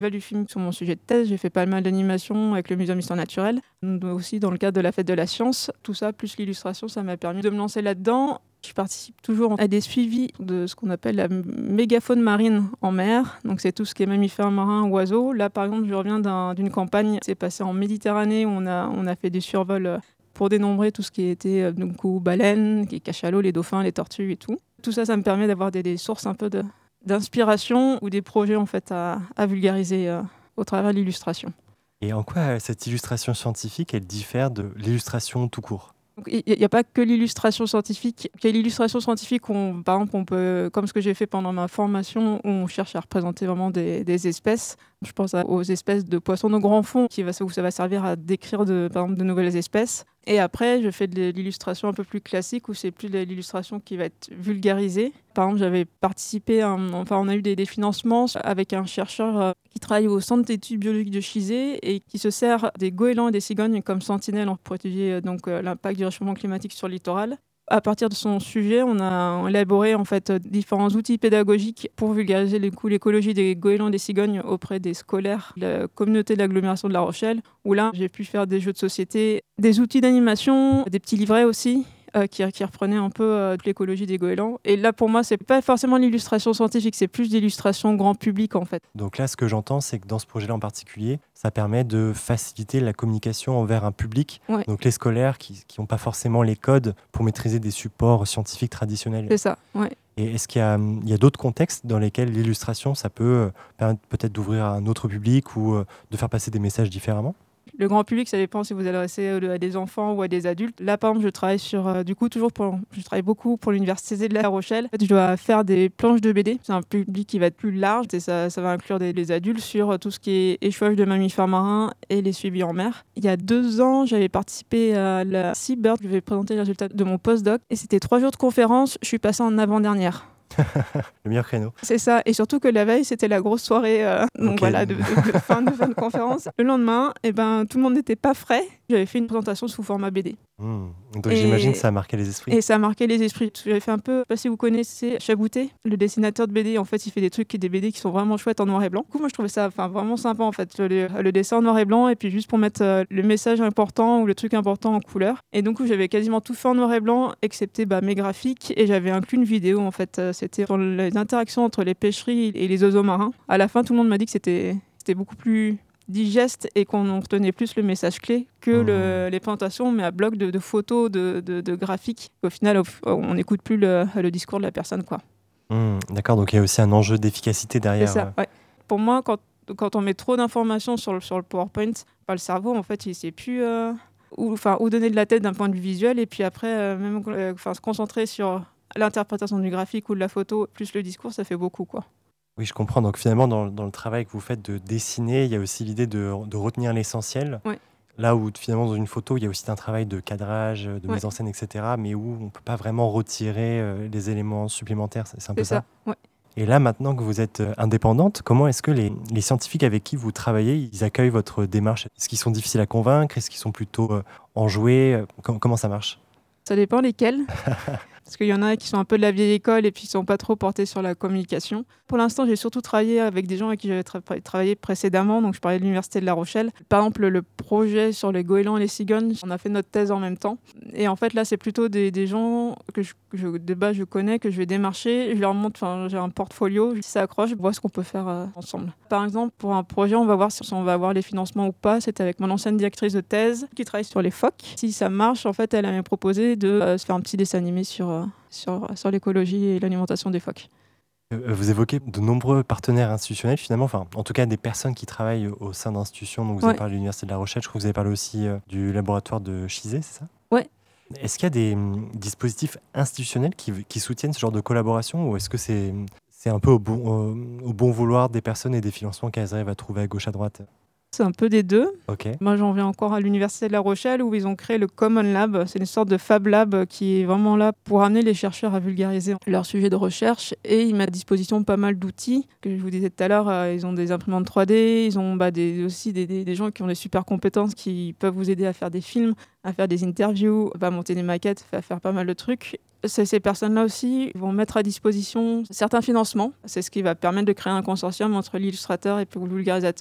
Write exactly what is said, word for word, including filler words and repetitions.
Du film sur mon sujet de thèse, j'ai fait pas mal d'animations avec le Muséum d'histoire naturelle, donc aussi dans le cadre de la fête de la science. Tout ça, plus l'illustration, ça m'a permis de me lancer là-dedans. Je participe toujours à des suivis de ce qu'on appelle la mégafaune marine en mer. Donc c'est tout ce qui est mammifères marins, oiseaux. Là, par exemple, je reviens d'un, d'une campagne qui s'est passée en Méditerranée où on a, on a fait des survols pour dénombrer tout ce qui était donc, baleines, les cachalots, les dauphins, les tortues et tout. Tout ça, ça me permet d'avoir des, des sources un peu de... d'inspiration ou des projets en fait à, à vulgariser euh, au travers de l'illustration. Et en quoi euh, cette illustration scientifique, elle diffère de l'illustration tout court ? Il n'y a pas que l'illustration scientifique. Il y a l'illustration scientifique, où on, par exemple, on peut, comme ce que j'ai fait pendant ma formation, où on cherche à représenter vraiment des, des espèces. Je pense à, aux espèces de poissons de grand fond, qui va, où ça va servir à décrire de, par exemple, de nouvelles espèces. Et après, je fais de l'illustration un peu plus classique, où c'est plus de l'illustration qui va être vulgarisée. Par exemple, j'avais participé, à, enfin, on a eu des, des financements avec un chercheur euh, qui travaille au Centre d'études biologiques de Chizé et qui se sert des goélands et des cigognes comme sentinelles pour étudier euh, donc, euh, l'impact du réchauffement climatique sur le littoral. À partir de son sujet, on a élaboré en fait différents outils pédagogiques pour vulgariser les coûts, l'écologie des goélands et des cigognes auprès des scolaires de la communauté de l'agglomération de La Rochelle, où là, j'ai pu faire des jeux de société, des outils d'animation, des petits livrets aussi, euh, qui, qui reprenaient un peu euh, l'écologie des goélands. Et là, pour moi, c'est pas forcément l'illustration scientifique, c'est plus l'illustration grand public, en fait. Donc là, ce que j'entends, c'est que dans ce projet-là en particulier, ça permet de faciliter la communication envers un public, Ouais. donc les scolaires qui n'ont pas forcément les codes pour maîtriser des supports scientifiques traditionnels. C'est ça, ouais. Et est-ce qu'il y a, il y a d'autres contextes dans lesquels l'illustration, ça peut permettre peut-être d'ouvrir à un autre public ou de faire passer des messages différemment ? Le grand public, ça dépend si vous adressez à des enfants ou à des adultes. Là, par exemple, je travaille sur, euh, du coup, toujours pour, je travaille beaucoup pour l'université de La Rochelle. En fait, je dois faire des planches de B D. C'est un public qui va être plus large et ça, ça va inclure des, des adultes sur tout ce qui est échouage de mammifères marins et les suivis en mer. Il y a deux ans, j'avais participé à la Seabird. Je vais présenter les résultats de mon postdoc et c'était trois jours de conférence. Je suis passée en avant-dernière. Le meilleur créneau. C'est ça, et surtout que la veille, c'était la grosse soirée euh, donc okay. voilà, de, de, de, fin, de fin de conférence. Le lendemain, eh ben, tout le monde n'était pas frais. J'avais fait une présentation sous format B D. Mmh. Donc et... j'imagine que ça a marqué les esprits. Et ça a marqué les esprits. J'avais fait un peu, je ne sais pas si vous connaissez Chabouté, le dessinateur de B D. En fait, il fait des trucs, des B D qui sont vraiment chouettes en noir et blanc. Du coup, moi, je trouvais ça vraiment sympa, en fait, le, le dessin en noir et blanc, et puis juste pour mettre euh, le message important ou le truc important en couleur. Et donc, j'avais quasiment tout fait en noir et blanc, excepté bah, mes graphiques, et j'avais inclus une vidéo, en fait. Euh, c'était sur les interactions entre les pêcheries et les oiseaux marins. À la fin, tout le monde m'a dit que c'était, c'était beaucoup plus digeste et qu'on retenait plus le message clé que mmh. le, les présentations, mais à bloc de, de photos, de, de, de graphiques. Au final, on n'écoute plus le, le discours de la personne, quoi. Mmh, d'accord, donc il y a aussi un enjeu d'efficacité derrière. C'est ça, ouais. Pour moi, quand, quand on met trop d'informations sur le, sur le PowerPoint, par le cerveau, en fait, il ne sait plus euh, où, où donner de la tête d'un point de vue visuel, et puis après, euh, même euh, se concentrer sur l'interprétation du graphique ou de la photo, plus le discours, ça fait beaucoup, quoi. Oui, je comprends. Donc finalement, dans, dans le travail que vous faites de dessiner, il y a aussi l'idée de, de retenir l'essentiel. Ouais. Là où finalement, dans une photo, il y a aussi un travail de cadrage, de ouais. mise en scène, et cetera, mais où on ne peut pas vraiment retirer euh, les éléments supplémentaires. C'est, c'est un c'est peu ça, ça ouais. Et là, maintenant que vous êtes indépendante, comment est-ce que les, les scientifiques avec qui vous travaillez, ils accueillent votre démarche ? Est-ce qu'ils sont difficiles à convaincre ? Est-ce qu'ils sont plutôt euh, enjoués ? Com- Comment ça marche ? Ça dépend lesquels. Parce qu'il y en a qui sont un peu de la vieille école et puis qui ne sont pas trop portés sur la communication. Pour l'instant, j'ai surtout travaillé avec des gens avec qui j'avais tra- travaillé précédemment. Donc, je parlais de l'Université de La Rochelle. Par exemple, le projet sur les goélands et les cigognes, on a fait notre thèse en même temps. Et en fait, là, c'est plutôt des, des gens que, je, que je, de base je connais, que je vais démarcher. Je leur montre, enfin, j'ai un portfolio. Si ça accroche, je vois ce qu'on peut faire euh, ensemble. Par exemple, pour un projet, on va voir si on va avoir les financements ou pas. C'était avec mon ancienne directrice de thèse qui travaille sur les phoques. Si ça marche, en fait, elle m'a proposé de euh, se faire un petit dessin animé sur... Euh, Sur, sur l'écologie et l'alimentation des phoques. Vous évoquez de nombreux partenaires institutionnels, finalement, enfin, en tout cas des personnes qui travaillent au sein d'institutions. Donc vous ouais. avez parlé de l'Université de La Rochelle, je crois que vous avez parlé aussi euh, du laboratoire de Chizé, c'est ça ? Oui. Est-ce qu'il y a des hum, dispositifs institutionnels qui, qui soutiennent ce genre de collaboration, ou est-ce que c'est, c'est un peu au bon, au, au bon vouloir des personnes et des financements qu'elles arrivent à trouver à gauche, à droite ? C'est un peu des deux. Ok. Moi, j'en viens encore à l'Université de La Rochelle où ils ont créé le Common Lab. C'est une sorte de Fab Lab qui est vraiment là pour amener les chercheurs à vulgariser leur sujet de recherche et ils mettent à disposition pas mal d'outils. Que je vous disais tout à l'heure, euh, ils ont des imprimantes trois D, ils ont bah, des, aussi des, des, des gens qui ont des super compétences qui peuvent vous aider à faire des films, à faire des interviews, à monter des maquettes, à faire pas mal de trucs. C'est, ces personnes-là aussi vont mettre à disposition certains financements. C'est ce qui va permettre de créer un consortium entre l'illustrateur et le vulgarisateur